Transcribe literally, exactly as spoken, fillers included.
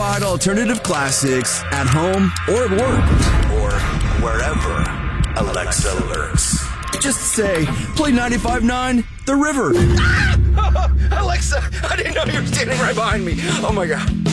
certified alternative classics at home or at work. Or wherever Alexa lurks. Just say, play ninety-five point nine The River. Alexa, I didn't know you were standing right behind me. Oh my God.